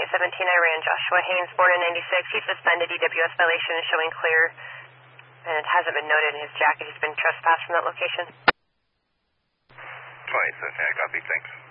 17, I ran Joshua Haynes, born in 96. He's suspended. EWS violation is showing clear, and it hasn't been noted in his jacket. He's been trespassed from that location. 20, I copy, thanks.